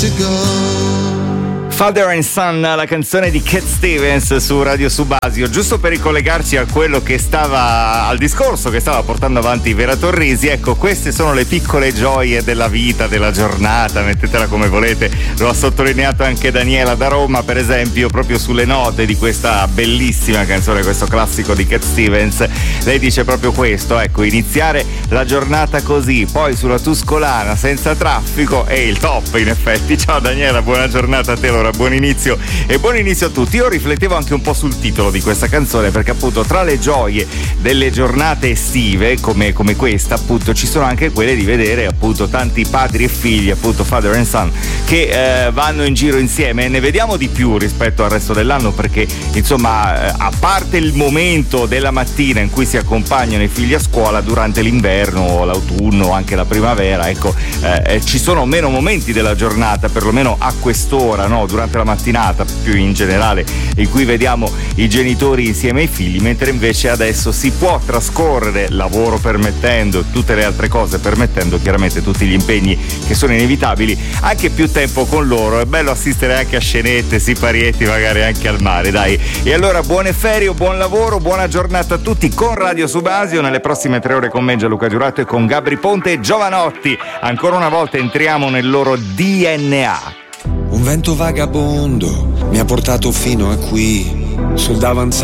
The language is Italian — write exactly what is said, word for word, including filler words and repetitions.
Father and Son, la canzone di Cat Stevens su Radio Subasio, giusto per ricollegarci a quello che stava, al discorso che stava portando avanti Vera Torrisi. Ecco, queste sono le piccole gioie della vita, della giornata, mettetela come volete. Lo ha sottolineato anche Daniela da Roma, per esempio, proprio sulle note di questa bellissima canzone, questo classico di Cat Stevens. Lei dice proprio questo, ecco, iniziare la giornata così, poi sulla Tuscolana senza traffico è il top, in effetti. Ciao Daniela, buona giornata a te. Allora, buon inizio e buon inizio a tutti. Io riflettevo anche un po' sul titolo di questa canzone, perché appunto tra le gioie delle giornate estive come, come questa, appunto, ci sono anche quelle di vedere appunto tanti padri e figli, appunto Father and Son, che eh, vanno in giro insieme. E ne vediamo di più rispetto al resto dell'anno, perché insomma eh, a parte il momento della mattina in cui si accompagnano i figli a scuola, durante l'inverno, l'autunno, anche la primavera, ecco, eh, ci sono meno momenti della giornata, perlomeno a quest'ora, no? Durante la mattinata, più in generale, in cui vediamo i genitori insieme ai figli, mentre invece adesso si può trascorrere, lavoro permettendo, tutte le altre cose permettendo, chiaramente tutti gli impegni che sono inevitabili, anche più tempo con loro. È bello assistere anche a scenette, siparietti, magari anche al mare, dai. E allora buone ferie, buon lavoro, buona giornata a tutti con Radio Subasio. Nelle prossime tre ore con me Gianluca Giurato e con Gabri Ponte e Giovanotti. Ancora una volta entriamo nel loro D N A. Un vento vagabondo mi ha portato fino a qui, sul davanzale